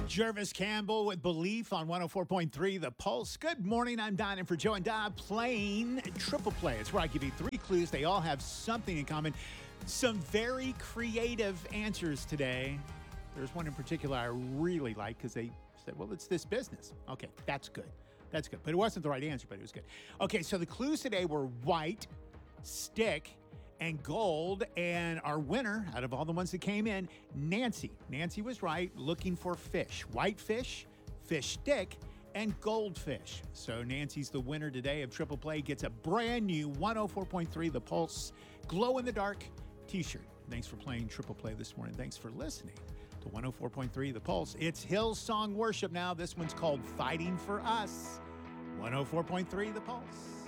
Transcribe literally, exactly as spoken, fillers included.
Jervis Campbell with Belief on one oh four point three The Pulse. Good morning. I'm Don, and for Joe and Don, playing Triple Play. It's where I give you three clues. They all have something in common. Some very creative answers today. There's one in particular I really like because they said, well, it's this business. Okay, that's good. That's good. But it wasn't the right answer, but it was good. Okay, so the clues today were white, stick, and gold, and our winner out of all the ones that came in, Nancy. Nancy was right, looking for fish. White fish, fish stick, and goldfish. So Nancy's the winner today of Triple Play, gets a brand new one oh four point three The Pulse glow-in-the-dark t-shirt. Thanks for playing Triple Play this morning. Thanks for listening to one oh four point three The Pulse. It's Hillsong Worship now. This one's called Fighting for Us. one oh four point three The Pulse.